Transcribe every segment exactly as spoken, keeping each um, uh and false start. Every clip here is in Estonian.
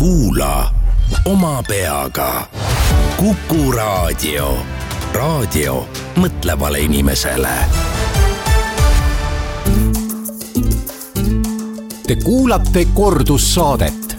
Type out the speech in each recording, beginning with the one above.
kuula oma peaga. Kuku Raadio. Raadio mõtlevale inimesele. Te kuulate kordussaadet.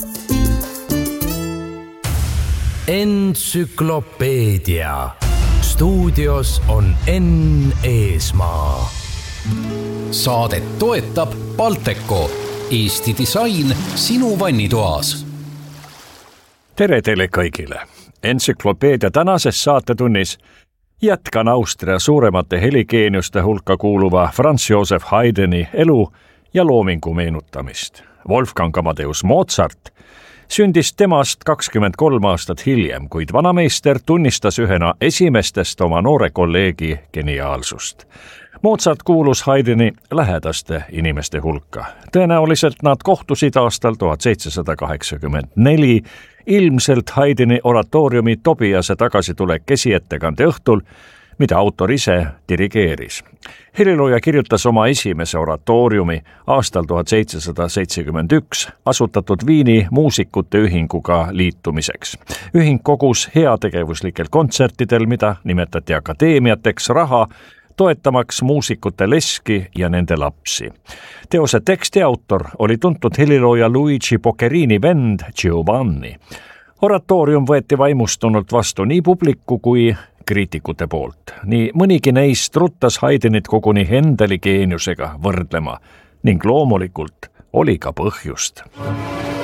Entsüklopeedia. Stuudios on Enn Eesmaa. Saadet toetab Balteco. Eesti disain sinu vannitoas. Tere teile kõigile. Entsüklopeedia tänases saatetunnis jätkan Austria suuremate heligeeniuste hulka kuuluva Franz Joseph Haydni elu ja loomingu meenutamist. Wolfgang Amadeus Mozart sündis temast kakskümmend kolm aastat hiljem, kuid vanameister tunnistas ühena esimestest oma noore kolleegi geniaalsust. Mozart kuulus Haydni lähedaste inimeste hulka. Tõenäoliselt nad kohtusid aastal tuhat seitsesada kaheksakümmend neli, ilmselt Haydni oratooriumi Tobiase tagasitulek esiettekande õhtul, mida autor ise dirigeeris. Helilooja kirjutas oma esimese oratooriumi aastal tuhat seitsesada seitsekümmend üks asutatud Viini muusikute ühinguga liitumiseks. Ühing kogus heategevuslikel kontsertidel, mida nimetati akadeemiateks, raha toetamaks muusikute leski ja nende lapsi. Teose teksti autor oli tuntud helilooja Luigi Boccherini vend Giovanni. Oratoorium võeti vaimustunult vastu nii publiku kui kriitikute poolt. Nii mõnigi neist ruttas Haydnit koguni Händeli geeniusega võrdlema ning loomulikult oli ka põhjust.